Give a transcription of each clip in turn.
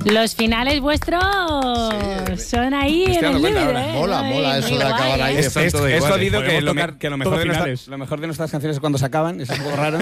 Los finales vuestros son ahí en el límite, Mola eso de acabar ahí. Es jodido que lo mejor de nuestras canciones es cuando se acaban. Es un poco raro.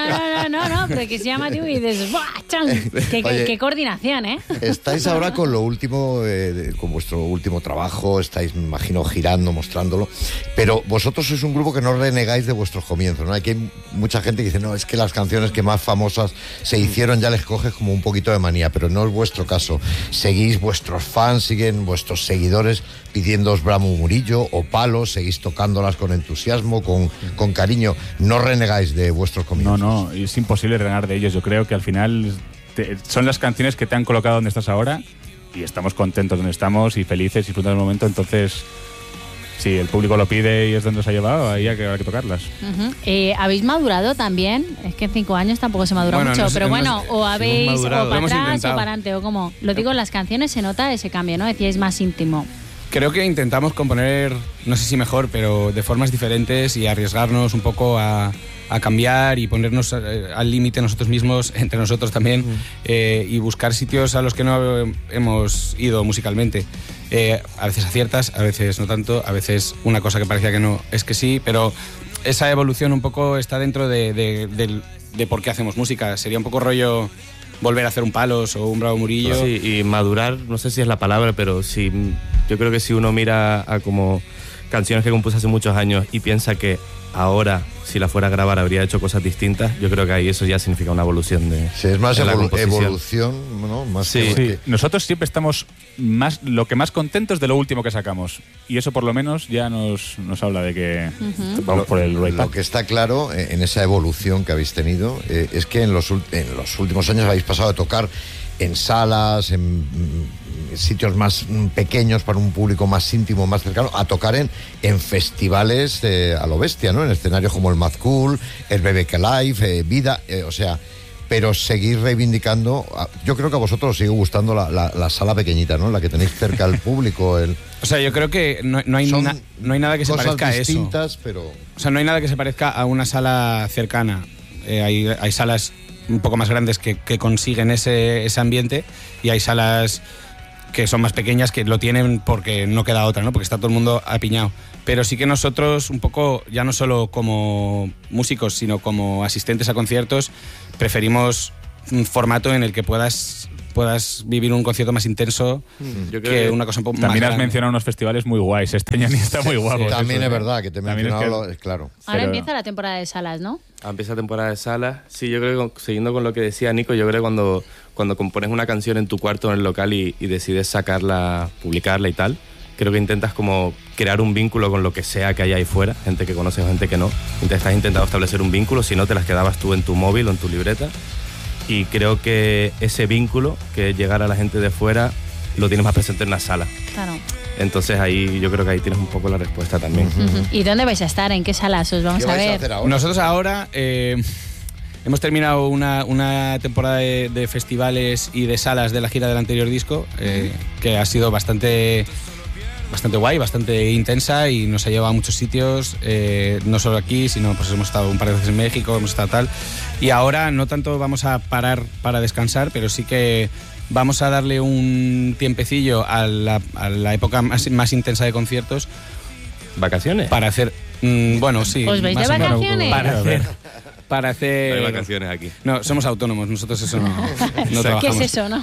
No, pero que se llama tío y dices, ¡buah, chan! Qué coordinación, ¿eh? Estáis ahora con lo último, con vuestro último trabajo, estáis, me imagino, girando, mostrándolo, pero vosotros sois un grupo que no renegáis de vuestros comienzos, ¿no? Aquí hay mucha gente que dice, no, es que las canciones que más famosas se hicieron ya les coges como un poquito de manía, pero no es vuestro caso. Seguís, vuestros fans siguen, vuestros seguidores pidiéndoos Bramo Murillo o Palos, seguís tocándolas con entusiasmo, con cariño. No renegáis de vuestros comienzos. No, es imposible renegar de ellos. Yo creo que al final son las canciones que te han colocado donde estás ahora y estamos contentos donde estamos y felices y disfrutando del momento. Entonces, si el público lo pide y es donde se ha llevado, ahí hay que tocarlas. ¿Habéis madurado también? Es que en 5 años tampoco se madura mucho, pero o habéis, o para atrás o para adelante, o como. Lo digo, en las canciones se nota ese cambio, ¿no? Decíais más íntimo. Creo que intentamos componer, no sé si mejor, pero de formas diferentes y arriesgarnos un poco a cambiar y ponernos al límite nosotros mismos, entre nosotros también, y buscar sitios a los que no hemos ido musicalmente. A veces aciertas, a veces no tanto, a veces una cosa que parecía que no es que sí, pero esa evolución un poco está dentro de por qué hacemos música. Sería un poco rollo volver a hacer un Palos o un Bramo Murillo. Sí, y madurar, no sé si es la palabra, pero sí, yo creo que si uno mira a como canciones que compuse hace muchos años y piensa que ahora, si la fuera a grabar, habría hecho cosas distintas, yo creo que ahí eso ya significa una evolución de... Sí, es más evolución, ¿no? Más sí. Nosotros siempre estamos lo que más contentos de lo último que sacamos. Y eso por lo menos ya nos habla de que vamos por el right. Lo que está claro en esa evolución que habéis tenido es que en los últimos años habéis pasado de tocar en salas, en sitios más pequeños para un público más íntimo, más cercano, a tocar en festivales a lo bestia, ¿no? En escenarios como el Mad Cool, el BBK Live, Vida, o sea, pero seguir reivindicando. Yo creo que a vosotros os sigue gustando la sala pequeñita, ¿no? La que tenéis cerca al público. O sea, yo creo que no hay nada que se parezca a eso. Distintas, pero... O sea, no hay nada que se parezca a una sala cercana. Hay salas un poco más grandes que consiguen ese ambiente y hay salas que son más pequeñas que lo tienen porque no queda otra, ¿no? Porque está todo el mundo apiñado. Pero sí que nosotros un poco, ya no solo como músicos, sino como asistentes a conciertos, preferimos un formato en el que puedas vivir un concierto más intenso que una cosa un poco más También has grande. mencionado unos festivales muy guays. Este año está muy guapo. También es verdad que te he mencionado, claro. Ahora empieza la temporada de salas, ¿no? Empieza temporada de salas. Sí, yo creo que siguiendo con lo que decía Nico, yo creo que cuando compones una canción en tu cuarto en el local y decides sacarla, publicarla y tal, creo que intentas como crear un vínculo con lo que sea que haya ahí fuera, gente que conoces o gente que no. Estás intentando establecer un vínculo, si no te las quedabas tú en tu móvil o en tu libreta. Y creo que ese vínculo, que es llegar a la gente de fuera, lo tienes más presente en la sala. Claro. Entonces ahí yo creo que ahí tienes un poco la respuesta también. ¿Y dónde vais a estar? ¿En qué salas os vamos a ver? Nosotros ahora hemos terminado una temporada de festivales y de salas de la gira del anterior disco, que ha sido bastante guay, bastante intensa y nos ha llevado a muchos sitios, no solo aquí, sino pues hemos estado un par de veces en México, hemos estado tal. Y ahora no tanto vamos a parar para descansar, pero sí que vamos a darle un tiempecillo a la época más intensa de conciertos. ¿Vacaciones? Para hacer... bueno, sí. ¿Os vais de vacaciones? Para hacer... No hay vacaciones aquí. No, somos autónomos, nosotros eso no trabajamos. ¿Qué es eso, no?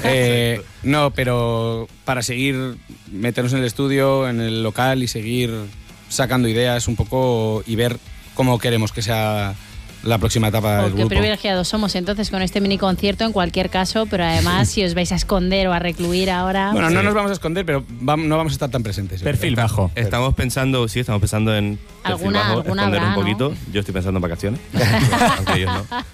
No, pero para seguir, meternos en el estudio, en el local y seguir sacando ideas un poco y ver cómo queremos que sea la próxima etapa del grupo. Qué privilegiados somos entonces con este mini concierto en cualquier caso, pero además si os vais a esconder o a recluir ahora... Bueno, no nos vamos a esconder, pero no vamos a estar tan presentes. Perfil bajo. Estamos pensando en perfil bajo, esconder un poquito. ¿No? Yo estoy pensando en vacaciones, aunque ellos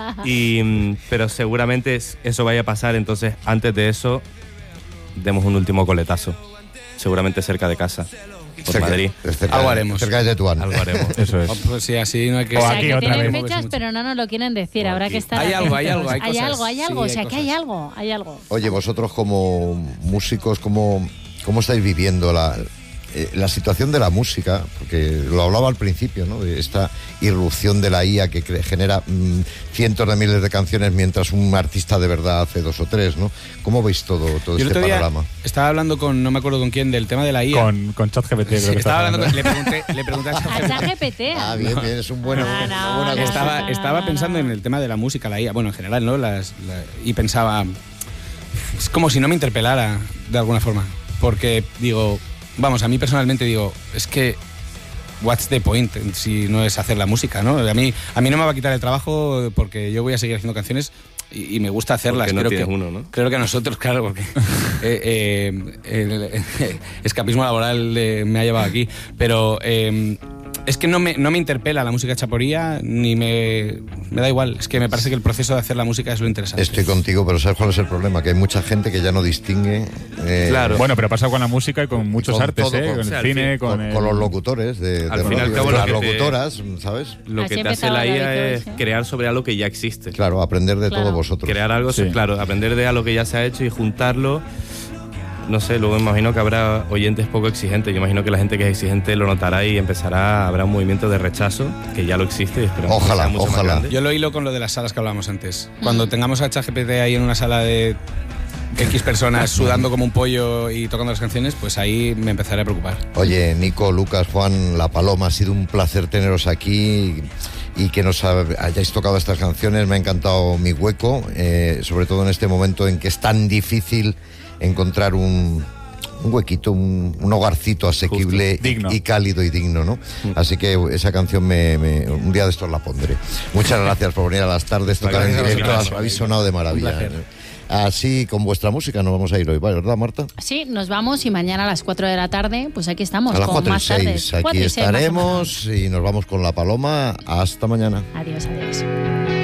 no. Pero seguramente eso vaya a pasar, entonces antes de eso demos un último coletazo, seguramente cerca de casa. Por Madrid. Algo haremos. Cerca de Tetuán. Algo haremos. Eso es. Pues sí, así no hay que... O sea, aquí que otra tienen vez. fechas, pero no nos lo quieren decir. Habrá que estar Hay algo, atentos. hay cosas. Hay algo. Sí, O sea, que hay algo. Oye, vosotros como músicos, ¿cómo estáis viviendo la situación de la música, porque lo hablaba al principio, ¿no? De esta irrupción de la IA que genera cientos de miles de canciones mientras un artista de verdad hace 2 o 3, ¿no? ¿Cómo veis todo este panorama? Estaba hablando con, no me acuerdo con quién, del tema de la IA. Con ChatGPT, creo que estaba hablando le pregunté a ChatGPT. Bien, es un buen... Estaba pensando en el tema de la música, la IA, bueno, en general, ¿no? Y pensaba, es como si no me interpelara de alguna forma, porque digo, vamos, a mí personalmente digo, es que what's the point si no es hacer la música, ¿no? A mí no me va a quitar el trabajo porque yo voy a seguir haciendo canciones y me gusta hacerlas. Porque no tienes uno, ¿no? Creo que a nosotros, claro, porque el escapismo laboral me ha llevado aquí, pero es que no me interpela la música chaporía, ni me da igual. Es que me parece que el proceso de hacer la música es lo interesante. Estoy contigo, pero ¿sabes cuál es el problema? Que hay mucha gente que ya no distingue... Claro. Bueno, pero pasa con la música y con muchos artes, con el cine, con los locutores al fin y al cabo, las locutoras, ¿sabes? Lo que te hace la IA es crear sobre algo que ya existe. Claro, aprender de todos vosotros. Crear algo, claro, aprender de algo que ya se ha hecho y juntarlo. No sé, luego imagino que habrá oyentes poco exigentes. Yo imagino que la gente que es exigente lo notará y habrá un movimiento de rechazo, que ya lo existe. Ojalá. Más yo lo hilo con lo de las salas que hablábamos antes. Cuando tengamos a ChatGPT ahí en una sala de X personas sudando como un pollo y tocando las canciones, pues ahí me empezaré a preocupar. Oye, Nico, Lucas, Juan, La Paloma, ha sido un placer teneros aquí y que nos hayáis tocado estas canciones. Me ha encantado Mi Hueco, sobre todo en este momento en que es tan difícil encontrar un huequito, un hogarcito asequible y cálido y digno, ¿no? Así que esa canción un día de estos la pondré. Muchas gracias por venir a las tardes, tocar en directo. Habéis sonado de maravilla. Así, con vuestra música nos vamos a ir hoy, ¿verdad, Marta? Sí, nos vamos y mañana a las 4 de la tarde, pues aquí estamos. A las con 4 más y 6, tardes. aquí estaremos y nos vamos con La Paloma. Hasta mañana. Adiós.